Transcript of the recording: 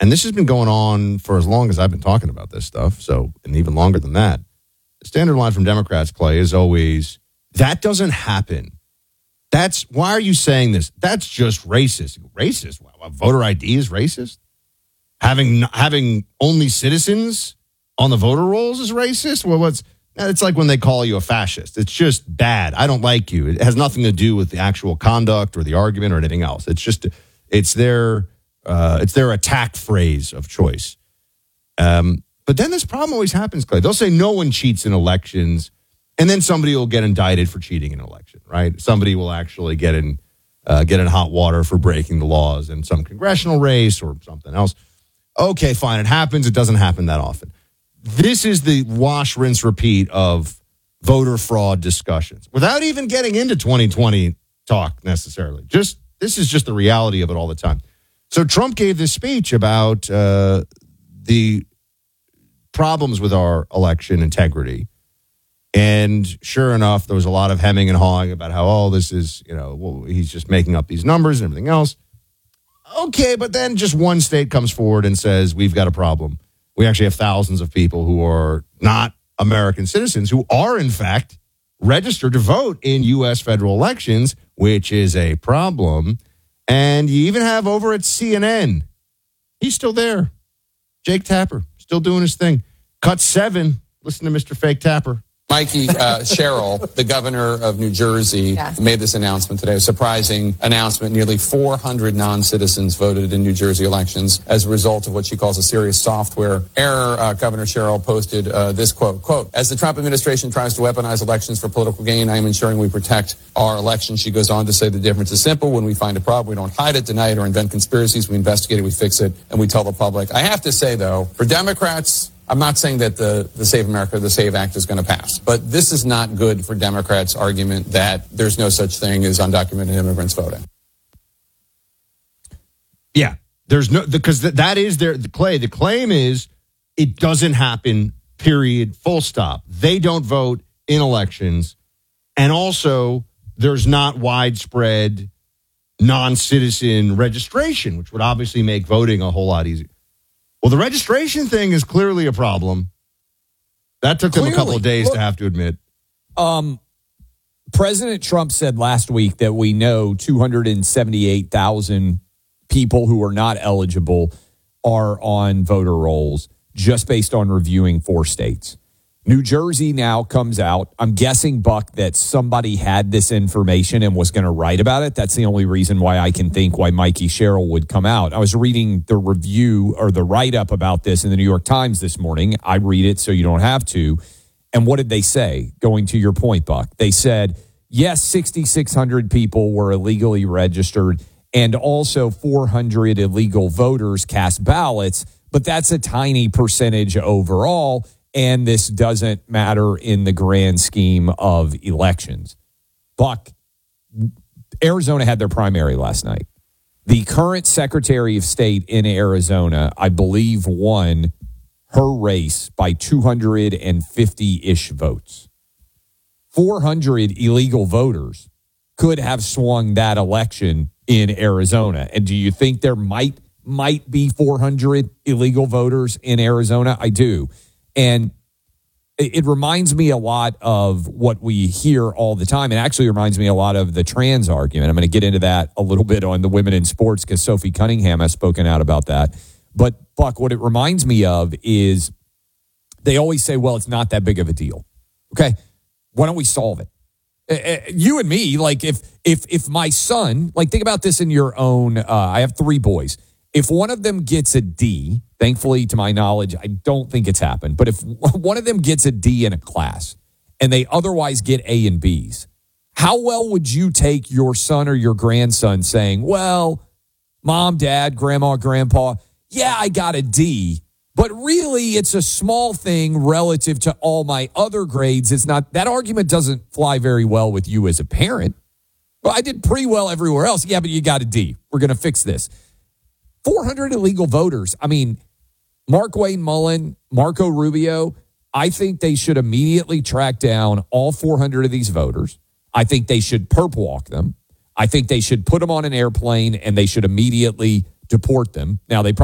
and this has been going on for as long as I've been talking about this stuff, and even longer than that. The standard line from Democrats, Clay, is always, that doesn't happen. Why are you saying this? That's just racist. Racist? Wow, voter ID is racist? Having only citizens on the voter rolls is racist? Well, it's like when they call you a fascist. It's just bad. I don't like you. It has nothing to do with the actual conduct or the argument or anything else. It's their attack phrase of choice. But then this problem always happens, Clay. They'll say no one cheats in elections, and then somebody will get indicted for cheating in an election, right? Somebody will actually get in hot water for breaking the laws in some congressional race or something else. Okay, fine. It happens. It doesn't happen that often. This is the wash, rinse, repeat of voter fraud discussions without even getting into 2020 talk necessarily. This is just the reality of it all the time. So Trump gave this speech about the problems with our election integrity. And sure enough, there was a lot of hemming and hawing about how, this is, he's just making up these numbers and everything else. Okay, but then just one state comes forward and says, we've got a problem. We actually have thousands of people who are not American citizens who are, in fact, registered to vote in U.S. federal elections, which is a problem. And you even have over at CNN, he's still there. Jake Tapper, still doing his thing. Cut 7, listen to Mr. Fake Tapper. Mikey Sherrill, the governor of New Jersey, made this announcement today, a surprising announcement. Nearly 400 non-citizens voted in New Jersey elections as a result of what she calls a serious software error. Governor Sherrill posted this quote, as the Trump administration tries to weaponize elections for political gain, I am ensuring we protect our elections. She goes on to say the difference is simple. When we find a problem, we don't hide it, deny it, or invent conspiracies. We investigate it, we fix it, and we tell the public. I have to say, though, for Democrats, I'm not saying that the Save America, the SAVE Act is going to pass, but this is not good for Democrats' argument that there's no such thing as undocumented immigrants voting. Yeah, because that is the claim is it doesn't happen, period, full stop. They don't vote in elections. And also there's not widespread non-citizen registration, which would obviously make voting a whole lot easier. Well, the registration thing is clearly a problem. That took them a couple of days to have to admit. President Trump said last week that we know 278,000 people who are not eligible are on voter rolls just based on reviewing 4 states. New Jersey now comes out. I'm guessing, Buck, that somebody had this information and was going to write about it. That's the only reason why I can think why Mikey Sherrill would come out. I was reading the review or the write-up about this in the New York Times this morning. I read it so you don't have to. And what did they say? Going to your point, Buck. They said, yes, 6,600 people were illegally registered and also 400 illegal voters cast ballots, but that's a tiny percentage overall. And this doesn't matter in the grand scheme of elections. Buck, Arizona had their primary last night. The current Secretary of State in Arizona, I believe, won her race by 250-ish votes. 400 illegal voters could have swung that election in Arizona. And do you think there might be 400 illegal voters in Arizona? I do. And it reminds me a lot of what we hear all the time. It actually reminds me a lot of the trans argument. I'm going to get into that a little bit on the Women in Sports because Sophie Cunningham has spoken out about that. But, Buck, what it reminds me of is they always say, well, it's not that big of a deal. Okay, why don't we solve it? You and me, like if my son, like think about this in your own, I have 3 boys. If one of them gets a D, thankfully, to my knowledge, I don't think it's happened. But if one of them gets a D in a class and they otherwise get A and Bs, how well would you take your son or your grandson saying, well, mom, dad, grandma, grandpa, yeah, I got a D, but really it's a small thing relative to all my other grades. It's not, that argument doesn't fly very well with you as a parent. Well, I did pretty well everywhere else. Yeah, but you got a D. We're going to fix this. 400 illegal voters. I mean, Markwayne Mullin, Marco Rubio, I think they should immediately track down all 400 of these voters. I think they should perp walk them. I think they should put them on an airplane and they should immediately deport them. Now, they probably